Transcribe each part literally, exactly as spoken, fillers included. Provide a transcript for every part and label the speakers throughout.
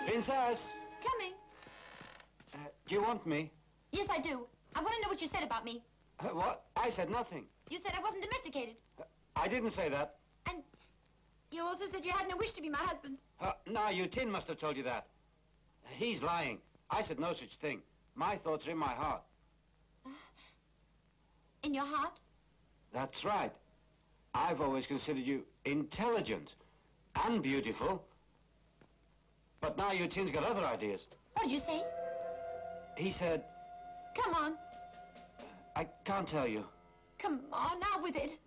Speaker 1: Princess!
Speaker 2: Coming.
Speaker 1: Uh, do you want me?
Speaker 2: Yes, I do. I want to know what you said about me.
Speaker 1: Uh, what? I said nothing.
Speaker 2: You said I wasn't domesticated.
Speaker 1: Uh, I didn't say that.
Speaker 2: And you also said you had no wish to be my husband.
Speaker 1: Uh, no, Yu Tin must have told you that. He's lying. I said no such thing. My thoughts are in my heart.
Speaker 2: Uh, in your heart?
Speaker 1: That's right. I've always considered you intelligent and beautiful. But now Yu Tin's got other ideas.
Speaker 2: What did you say?
Speaker 1: He said...
Speaker 2: Come on.
Speaker 1: I can't tell you.
Speaker 2: Come on, now with it.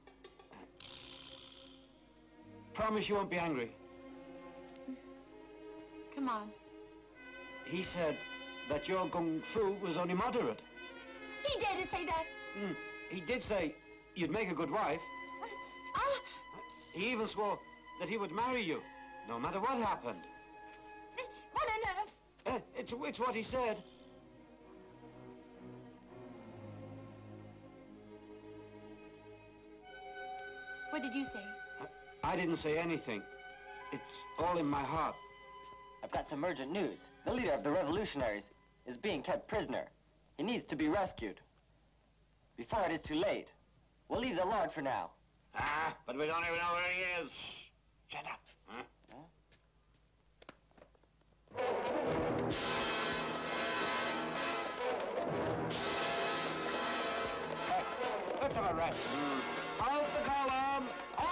Speaker 1: Promise you won't be angry.
Speaker 2: Come on.
Speaker 1: He said that your kung fu was only moderate.
Speaker 2: He dared to say that.
Speaker 1: Mm. He did say you'd make a good wife.
Speaker 2: Ah!
Speaker 1: He even swore that he would marry you, no matter what happened.
Speaker 2: What on earth?
Speaker 1: Uh, it's, it's what he said.
Speaker 2: What did you say?
Speaker 1: I didn't say anything. It's all in my heart.
Speaker 3: I've got some urgent news. The leader of the revolutionaries is being kept prisoner. He needs to be rescued. Before it is too late. We'll leave the Lord for now.
Speaker 1: Ah, but we don't even know where he is. Shh. Shut up. Huh? Hey, let's have a rest. Mm.